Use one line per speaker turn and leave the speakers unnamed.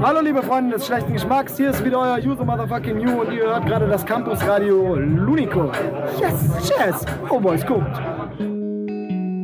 Hallo liebe Freunde des schlechten Geschmacks, hier ist wieder euer User Motherfucking You und ihr hört gerade das Campus Radio Lunico. Yes, yes, oh boys, guckt.